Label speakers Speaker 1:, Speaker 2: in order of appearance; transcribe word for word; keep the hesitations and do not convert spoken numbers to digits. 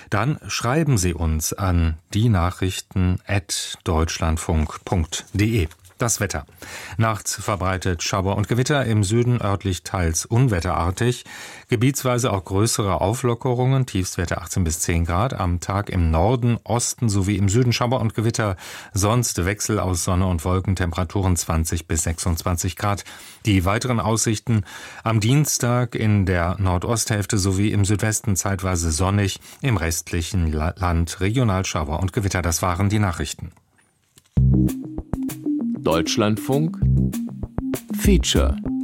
Speaker 1: dann schreiben Sie uns an dienachrichten at deutschlandfunk punkt de. Das Wetter. Nachts verbreitet Schauer und Gewitter, im Süden örtlich teils unwetterartig. Gebietsweise auch größere Auflockerungen, Tiefstwerte achtzehn bis zehn Grad. Am Tag im Norden, Osten sowie im Süden Schauer und Gewitter. Sonst Wechsel aus Sonne und Wolken, Temperaturen zwanzig bis sechsundzwanzig Grad. Die weiteren Aussichten: am Dienstag in der Nordosthälfte sowie im Südwesten zeitweise sonnig, im restlichen Land regional Schauer und Gewitter. Das waren die Nachrichten.
Speaker 2: Deutschlandfunk Feature